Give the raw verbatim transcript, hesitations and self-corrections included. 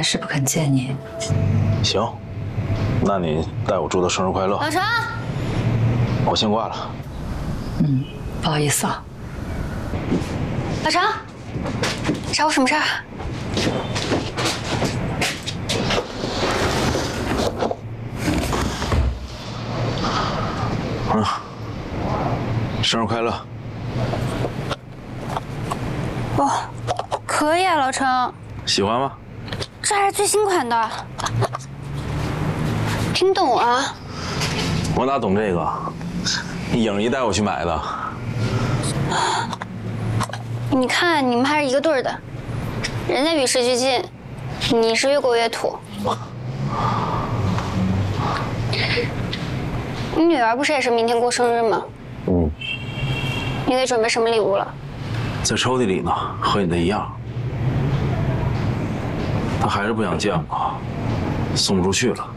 是不肯见你。 行，那你代我祝他生日快乐。 老程， 我先挂了。 嗯，不好意思啊。 老程，找我什么事儿？ 嗯，生日快乐。 哦，可以啊，老程。 喜欢吗？ 这还是最新款的，听懂啊？ 我哪懂这个？影一带我去买的。 你看，你们还是一个队儿的，人家与时俱进，你是越过越土。你女儿不是也是明天过生日吗？ 嗯。 你得准备什么礼物了？ 在抽屉里呢，和你的一样。他还是不想见我，送不出去了。